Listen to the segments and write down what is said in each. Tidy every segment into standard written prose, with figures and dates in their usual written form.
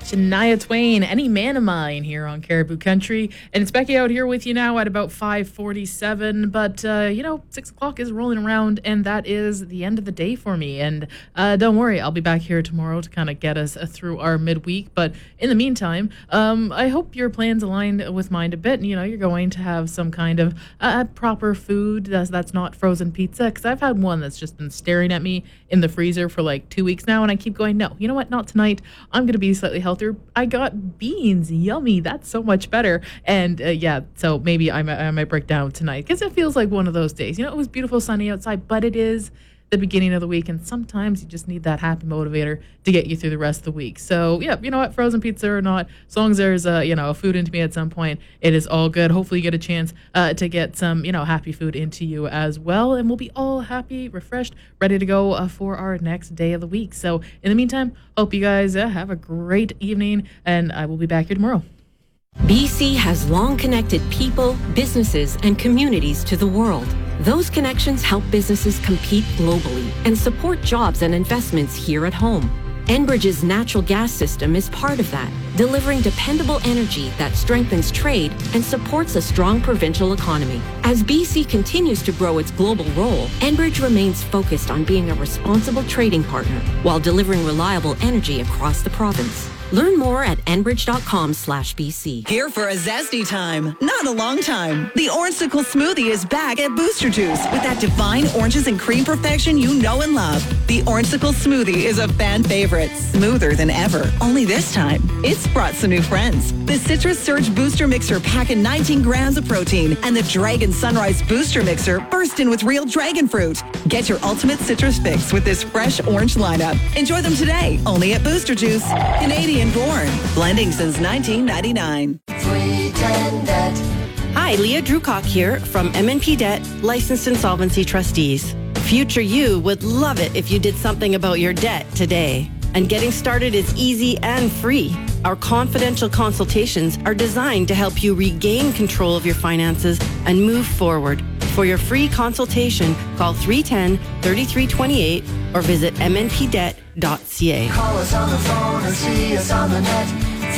Shania Twain, Any Man of Mine here on Caribou Country. And it's Becky out here with you now at about 5:47. But, 6 o'clock is rolling around, and that is the end of the day for me. And don't worry, I'll be back here tomorrow to kind of get us through our midweek. But in the meantime, I hope your plans aligned with mine a bit. And, you're going to have some kind of proper food that's not frozen pizza. Because I've had one that's just been staring at me in the freezer for like 2 weeks now. And I keep going, no, you know what? Not tonight. I'm going to be slightly healthier. I got beans. Yummy. That's so much better. And so maybe I might break down tonight because it feels like one of those days. It was beautiful sunny outside, but it is the beginning of the week, and sometimes you just need that happy motivator to get you through the rest of the week. So, you know what, frozen pizza or not, as long as there's a food into me at some point, it is all good. Hopefully you get a chance to get some, happy food into you as well, and we'll be all happy, refreshed, ready to go for our next day of the week. So, in the meantime, hope you guys have a great evening, and I will be back here tomorrow. BC has long connected people, businesses, and communities to the world. Those connections help businesses compete globally and support jobs and investments here at home. Enbridge's natural gas system is part of that, delivering dependable energy that strengthens trade and supports a strong provincial economy. As BC continues to grow its global role, Enbridge remains focused on being a responsible trading partner while delivering reliable energy across the province. Learn more at enbridge.com/BC. Here for a zesty time, not a long time. The Orangesicle Smoothie is back at Booster Juice with that divine oranges and cream perfection you know and love. The Orangesicle Smoothie is a fan favorite, smoother than ever. Only this time, it's brought some new friends. The Citrus Surge Booster Mixer packing 19 grams of protein, and the Dragon Sunrise Booster Mixer bursting with real dragon fruit. Get your ultimate citrus fix with this fresh orange lineup. Enjoy them today, only at Booster Juice. Canadian born, blending since 1999. 310 Debt. Hi, Leah Drewcock here from M&P Debt, Licensed Insolvency Trustees. Future you would love it if you did something about your debt today. And getting started is easy and free. Our confidential consultations are designed to help you regain control of your finances and move forward. For your free consultation, call 310-3328 or visit mnpdebt.ca. Call us on the phone or see us on the net.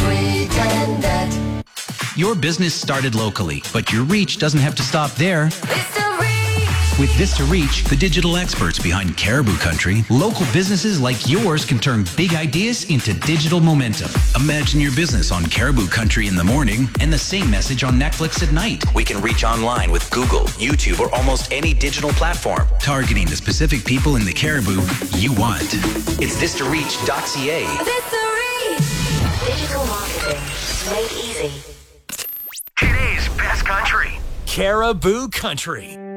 310 Debt. Your business started locally, but your reach doesn't have to stop there. Vista Reach. With Vista Reach, the digital experts behind Caribou Country, local businesses like yours can turn big ideas into digital momentum. Imagine your business on Caribou Country in the morning and the same message on Netflix at night. We can reach online with Google, YouTube, or almost any digital platform, targeting the specific people in the Caribou you want. It's VistaReach.ca. Vista Reach. Digital marketing made easy. Today's best country. Caribou Country.